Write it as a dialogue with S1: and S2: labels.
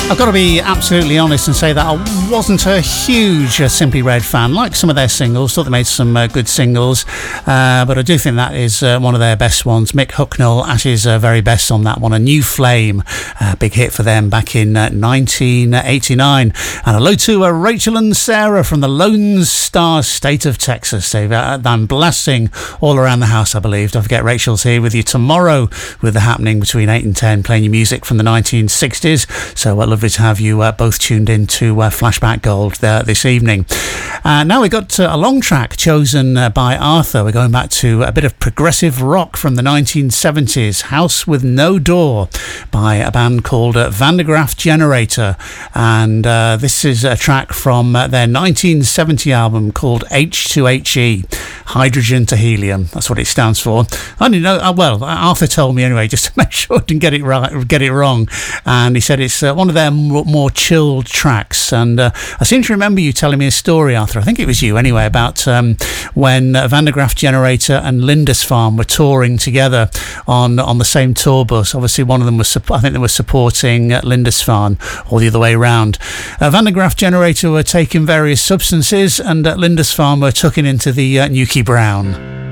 S1: I've got to be absolutely honest and say that I wasn't a huge Simply Red fan. Like some of their singles, thought they made some good singles, but I do think that is one of their best ones. Mick Hucknall at his very best on that one. A New Flame, big hit for them back in 1989. And hello to Rachel and Sarah from the Lone Star State of Texas. They've been blasting all around the house, I believe. Don't forget, Rachel's here with you tomorrow with The Happening between 8 and 10, playing your music from the 1960s. So lovely to have you both tuned in to Flashback Gold this evening. Now we've got a long track chosen by Arthur. We're going back to a bit of progressive rock from the 1970s, House with No Door by a band called Van der Graaf Generator. And this is a track from their 1970 album called H2HE, Hydrogen to Helium. That's what it stands for. I didn't know, well, Arthur told me anyway, just to make sure I didn't get it wrong. And he said it's one of their more chilled tracks. And I seem to remember you telling me a story, Arthur, I think it was you anyway, about when Van der Graaf Generator and Lindisfarne were touring together on the same tour bus. Obviously one of them was, I think they were supporting Lindisfarne, or the other way around. Van der Graaf Generator were taking various substances and Lindisfarne were tucking into the Nuki Brown.